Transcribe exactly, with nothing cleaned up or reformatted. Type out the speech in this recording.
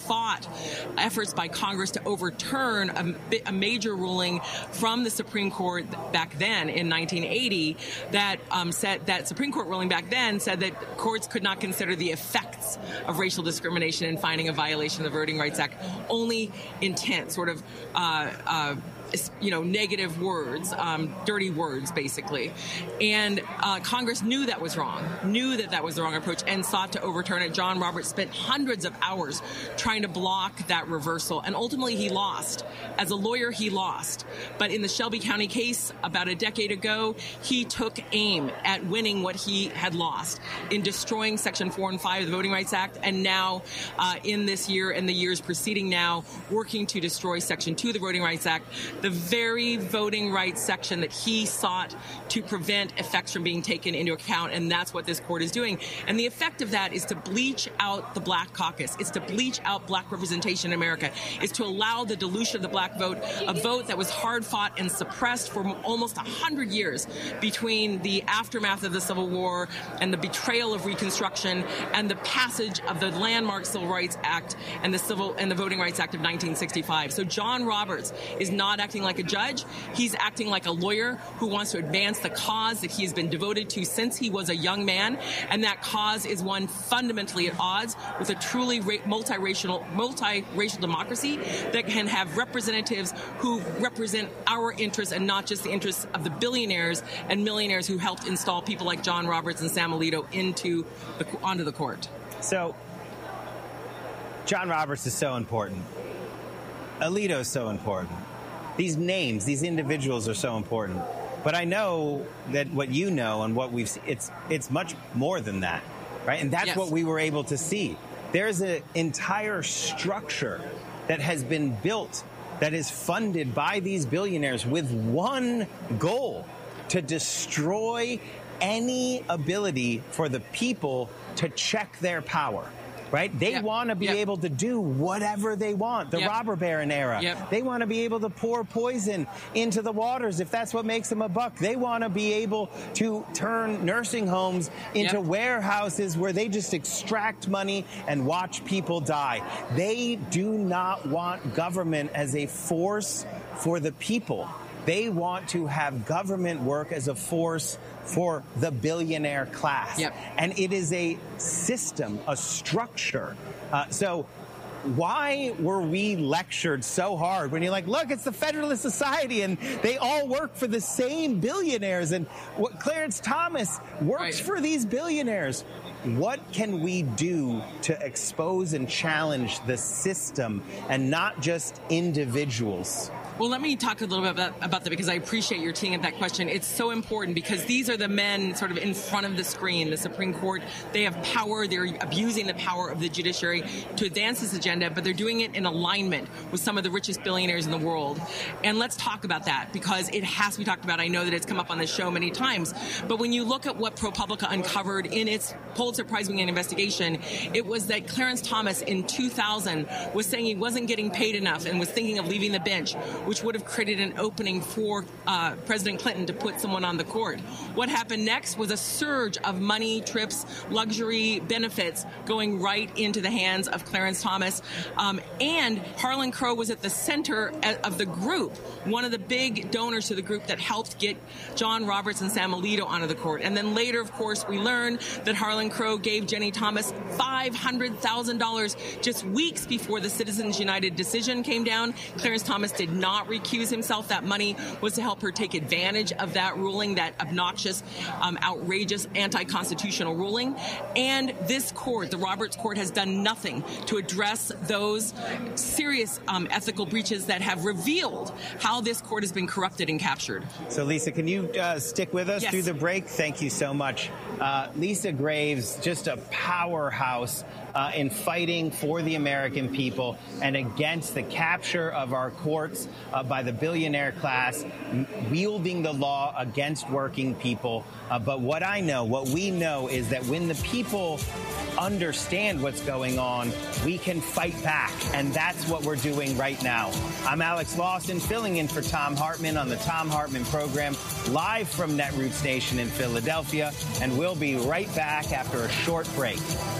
fought efforts by Congress to overturn a, a major ruling from the Supreme Court back then in nineteen eighty that um, said that Supreme Court ruling back then said that courts could not consider the effects of racial discrimination in finding a violation of the Voting Rights Act, only intent, sort of uh, uh, you know, negative words, um, dirty words, basically. And uh, Congress knew that was wrong, knew that that was the wrong approach, and sought to overturn it. John Roberts spent hundreds of hours trying to block that reversal, and ultimately he lost. As a lawyer, he lost. But in the Shelby County case about a decade ago, he took aim at winning what he had lost in destroying Section four and five of the Voting Rights Act, and now uh, in this year and the years preceding now, working to destroy Section two of the Voting Rights Act, the very voting rights section that he sought to prevent effects from being taken into account, and that's what this court is doing. And the effect of that is to bleach out the black caucus. It's to bleach out black representation in America. It's to allow the dilution of the black vote, a vote that was hard-fought and suppressed for almost one hundred years between the aftermath of the Civil War and the betrayal of Reconstruction and the passage of the landmark Civil Rights Act and the Civil and the Voting Rights Act of nineteen sixty-five. So John Roberts is not acting like a judge. He's acting like a lawyer who wants to advance the cause that he has been devoted to since he was a young man, and that cause is one fundamentally at odds with a truly ra- multiracial, multiracial democracy that can have representatives who represent our interests and not just the interests of the billionaires and millionaires who helped install people like John Roberts and Sam Alito into the, onto the court. So, John Roberts is so important. Alito is so important. These names, these individuals are so important. But I know that what you know and what we've seen, it's, it's much more than that, right? And that's yes. what we were able to see. There's an entire structure that has been built that is funded by these billionaires with one goal: to destroy any ability for the people to check their power. Right? They yep. want to be yep. able to do whatever they want. The yep. robber baron era. Yep. They want to be able to pour poison into the waters if that's what makes them a buck. They want to be able to turn nursing homes into yep. warehouses where they just extract money and watch people die. They do not want government as a force for the people. They want to have government work as a force for the billionaire class. Yep. And it is a system, a structure. Uh, so why were we lectured so hard when you're like, look, it's the Federalist Society and they all work for the same billionaires, and what Clarence Thomas works right. for these billionaires? What can we do to expose and challenge the system and not just individuals? Well, let me talk a little bit about, about that, because I appreciate your teeing up that question. It's so important because these are the men sort of in front of the screen. The Supreme Court, they have power. They're abusing the power of the judiciary to advance this agenda, but they're doing it in alignment with some of the richest billionaires in the world. And let's talk about that, because it has to be talked about. I know that it's come up on this show many times. But when you look at what ProPublica uncovered in its Pulitzer Prize-winning investigation, it was that Clarence Thomas in two thousand was saying he wasn't getting paid enough and was thinking of leaving the bench, which would have created an opening for uh, President Clinton to put someone on the court. What happened next was a surge of money, trips, luxury benefits going right into the hands of Clarence Thomas. Um, and Harlan Crow was at the center of the group, one of the big donors to the group that helped get John Roberts and Sam Alito onto the court. And then later, of course, we learned that Harlan Crow gave Jenny Thomas five hundred thousand dollars just weeks before the Citizens United decision came down. Clarence Thomas did not recuse himself. That money was to help her take advantage of that ruling, that obnoxious, um, outrageous, anti-constitutional ruling. And this court, the Roberts Court, has done nothing to address those serious um, ethical breaches that have revealed how this court has been corrupted and captured. So, Lisa, can you uh, stick with us yes. through the break? Thank you so much. Uh, Lisa Graves, just a powerhouse uh, in fighting for the American people and against the capture of our courts uh, by the billionaire class, wielding the law against working people. Uh, but what I know, what we know, is that when the people understand what's going on, we can fight back. And that's what we're doing right now. I'm Alex Lawson, filling in for Thom Hartmann on the Thom Hartmann program, live from Netroots Nation in Philadelphia. And we'll be right back after a short break.